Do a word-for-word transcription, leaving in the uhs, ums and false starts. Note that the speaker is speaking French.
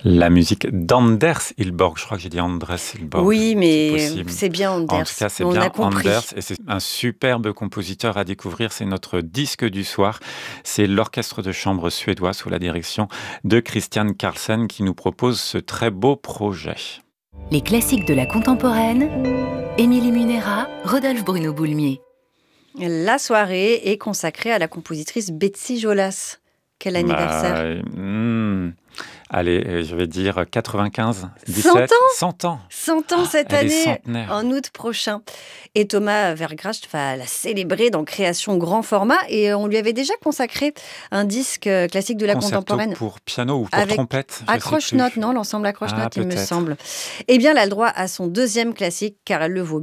La musique d'Anders Hilborg. Je crois que j'ai dit Andres Hilborg. Oui, mais c'est, c'est bien Anders. En tout cas, c'est on bien a compris. Anders et c'est un superbe compositeur à découvrir. C'est notre disque du soir. C'est l'orchestre de chambre suédois sous la direction de Christian Carlsen qui nous propose ce très beau projet. Les classiques de la contemporaine, Émilie Munera, Rodolphe Bruno Boulmier. La soirée est consacrée à la compositrice Betsy Jolas. Quel anniversaire bah, hmm, Allez, je vais dire quatre-vingt-quinze, dix-sept, cent ans cent ans cent ans cette Elle est année, centenaire. en août prochain. Et Thomas Vergracht va la célébrer dans Création grand format. Et on lui avait déjà consacré un disque classique de la Concerto contemporaine. pour piano ou pour Avec trompette, je sais accroche-notes, plus. non, l'ensemble accroche-notes, Ah, il me peut-être. semble. Eh bien, elle a le droit à son deuxième classique, car elle le vaut